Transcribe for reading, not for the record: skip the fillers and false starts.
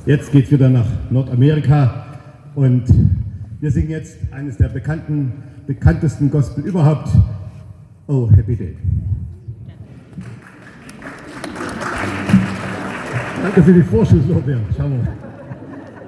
Jetzt geht es wieder nach Nordamerika und wir singen jetzt eines der bekanntesten Gospel überhaupt, Oh Happy Day. Danke für die Vorschusslorbeeren. Schauen wir mal.